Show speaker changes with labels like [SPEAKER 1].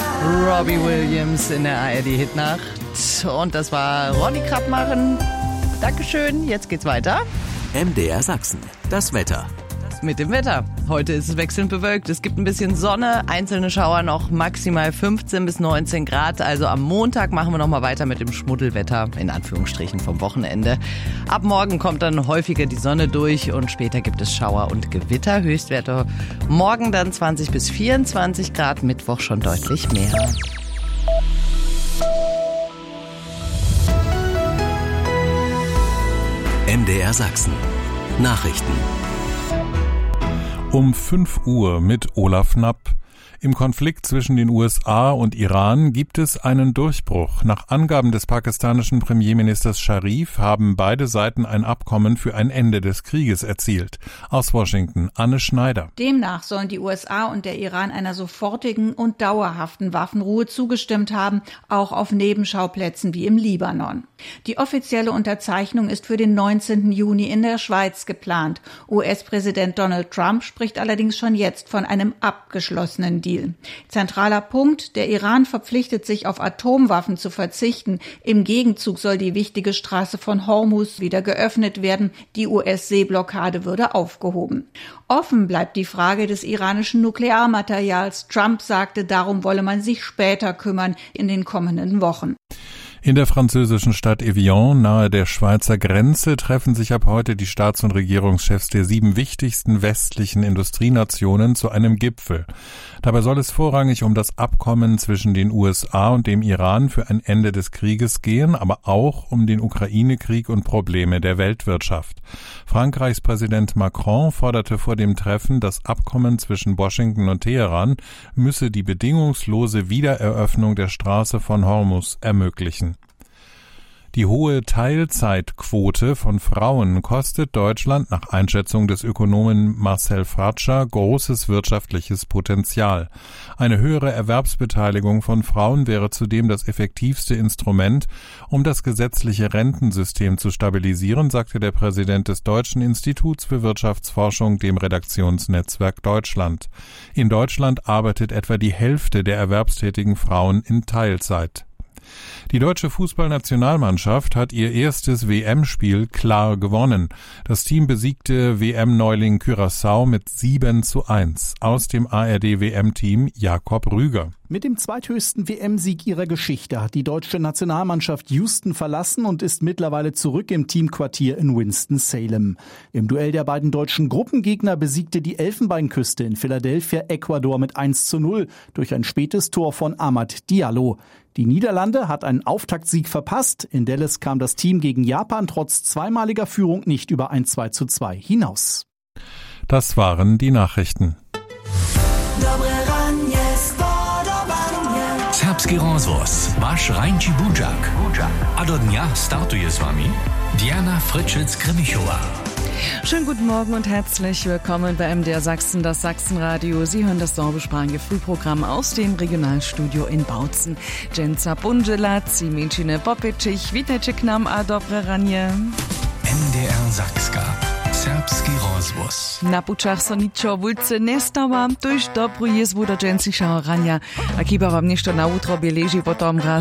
[SPEAKER 1] Robbie Williams in der ARD-Hitnacht. Und das war Ronny Krappmachen. Dankeschön, jetzt geht's weiter.
[SPEAKER 2] MDR Sachsen, das Wetter.
[SPEAKER 1] Mit dem Wetter. Heute ist es wechselnd bewölkt. Es gibt ein bisschen Sonne, einzelne Schauer noch, maximal 15 bis 19 Grad. Also am Montag machen wir nochmal weiter mit dem Schmuddelwetter, in Anführungsstrichen vom Wochenende. Ab morgen kommt dann häufiger die Sonne durch und später gibt es Schauer und Gewitter. Höchstwerte morgen dann 20 bis 24 Grad, Mittwoch schon deutlich mehr.
[SPEAKER 2] MDR Sachsen. Nachrichten.
[SPEAKER 3] Um 5 Uhr mit Olaf Knapp. Im Konflikt zwischen den USA und Iran gibt es einen Durchbruch. Nach Angaben des pakistanischen Premierministers Sharif haben beide Seiten ein Abkommen für ein Ende des Krieges erzielt. Aus Washington, Anne Schneider.
[SPEAKER 4] Demnach sollen die USA und der Iran einer sofortigen und dauerhaften Waffenruhe zugestimmt haben, auch auf Nebenschauplätzen wie im Libanon. Die offizielle Unterzeichnung ist für den 19. Juni in der Schweiz geplant. US-Präsident Donald Trump spricht allerdings schon jetzt von einem abgeschlossenen Deal. Zentraler Punkt, der Iran verpflichtet sich, auf Atomwaffen zu verzichten. Im Gegenzug soll die wichtige Straße von Hormuz wieder geöffnet werden. Die US-Seeblockade würde aufgehoben. Offen bleibt die Frage des iranischen Nuklearmaterials. Trump sagte, darum wolle man sich später kümmern in den kommenden Wochen.
[SPEAKER 3] In der französischen Stadt Evian, nahe der Schweizer Grenze, treffen sich ab heute die Staats- und Regierungschefs der 7 wichtigsten westlichen Industrienationen zu einem Gipfel. Dabei soll es vorrangig um das Abkommen zwischen den USA und dem Iran für ein Ende des Krieges gehen, aber auch um den Ukraine-Krieg und Probleme der Weltwirtschaft. Frankreichs Präsident Macron forderte vor dem Treffen, das Abkommen zwischen Washington und Teheran müsse die bedingungslose Wiedereröffnung der Straße von Hormuz ermöglichen. Die hohe Teilzeitquote von Frauen kostet Deutschland nach Einschätzung des Ökonomen Marcel Fratscher großes wirtschaftliches Potenzial. Eine höhere Erwerbsbeteiligung von Frauen wäre zudem das effektivste Instrument, um das gesetzliche Rentensystem zu stabilisieren, sagte der Präsident des Deutschen Instituts für Wirtschaftsforschung dem Redaktionsnetzwerk Deutschland. In Deutschland arbeitet etwa die Hälfte der erwerbstätigen Frauen in Teilzeit. Die deutsche Fußballnationalmannschaft hat ihr erstes WM-Spiel klar gewonnen. Das Team besiegte WM-Neuling Curaçao mit 7:1. Aus dem ARD-WM-Team Jakob Rüger.
[SPEAKER 5] Mit dem zweithöchsten WM-Sieg ihrer Geschichte hat die deutsche Nationalmannschaft Houston verlassen und ist mittlerweile zurück im Teamquartier in Winston-Salem. Im Duell der beiden deutschen Gruppengegner besiegte die Elfenbeinküste in Philadelphia Ecuador mit 1:0 durch ein spätes Tor von Amad Diallo. Die Niederlande hat einen Auftaktsieg verpasst. In Dallas kam das Team gegen Japan trotz zweimaliger Führung nicht über ein 2:2 hinaus.
[SPEAKER 3] Das waren die Nachrichten.
[SPEAKER 6] Serbski rozvoz, váš Rajnči Budžak. A do dňa startuje s vami Diana Fritschitz-Grimmichova.
[SPEAKER 1] Schönen guten Morgen und herzlich willkommen bei MDR Sachsen, das Sachsenradio. Sie hören das sorbischsprachige Frühprogramm aus dem Regionalstudio in Bautzen. Jenca Punjela, Cimincine Popicic, witajcie k nam, a dobre ranie.
[SPEAKER 6] MDR Sakska. Serbski rozvoz.
[SPEAKER 1] Na pučach so ničo vulce nestava, tož dobru jezvu do dženci šaoranja. A kiba vam nešto na utro beleži potom raz